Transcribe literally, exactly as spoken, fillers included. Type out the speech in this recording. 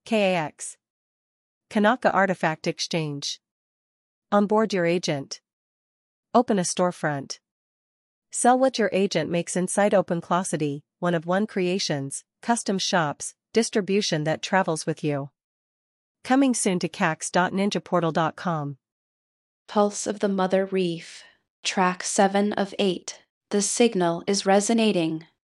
K A X. Kanaka Artifact Exchange. Onboard your agent. Open a storefront. Sell what your agent makes inside OpenClosity, one-of-one creations, custom shops, distribution that travels with you. Coming soon to cax dot ninja portal dot com. Pulse of the Mother Reef. Track seven of eight. The signal is resonating.